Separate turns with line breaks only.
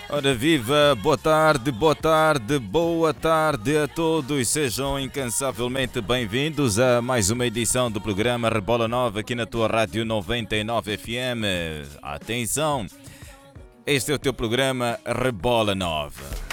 Ora viva, boa tarde, boa tarde a todos. Sejam incansavelmente bem-vindos a mais uma edição do programa Rebola Nova aqui na tua Rádio 99 FM. Atenção, este é o teu programa Rebola Nova.